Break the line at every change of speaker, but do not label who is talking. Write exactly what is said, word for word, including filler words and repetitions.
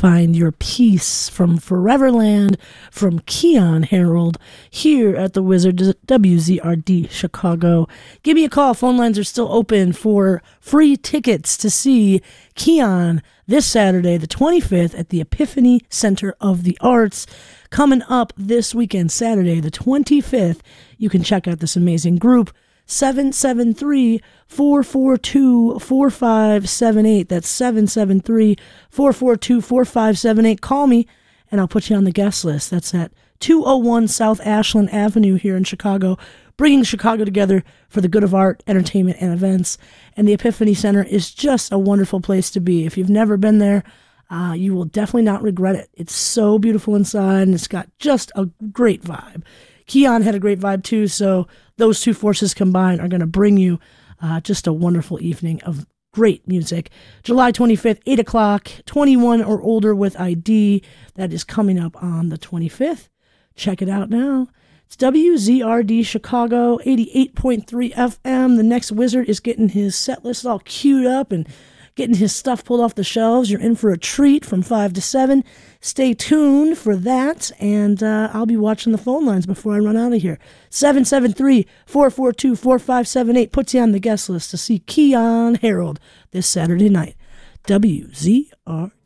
find your peace from Foreverland from Keon Harold here at the Wizard W Z R D Chicago. Give me a call. Phone lines are still open for free tickets to see Keon this Saturday, the twenty-fifth, at the Epiphany Center of the Arts. Coming up this weekend, Saturday, the twenty-fifth, you can check out this amazing group, seven seven three, four four two, four five seven eight. That's seven seven three, four four two, four five seven eight. Call me, and I'll put you on the guest list. That's at two oh one South Ashland Avenue here in Chicago, bringing Chicago together for the good of art, entertainment, and events. And the Epiphany Center is just a wonderful place to be. If you've never been there, uh, you will definitely not regret it. It's so beautiful inside, and it's got just a great vibe. Keon had a great vibe too, so those two forces combined are going to bring you uh, just a wonderful evening of great music. July twenty-fifth, eight o'clock, twenty-one or older with I D. That is coming up on the twenty-fifth. Check it out now. It's W Z R D Chicago, eighty-eight point three F M. The next wizard is getting his set list all queued up and getting his stuff pulled off the shelves. You're in for a treat from five to seven. Stay tuned for that, and uh, I'll be watching the phone lines before I run out of here. seven seven three, four four two, four five seven eight puts you on the guest list to see Keon Harold this Saturday night. W Z R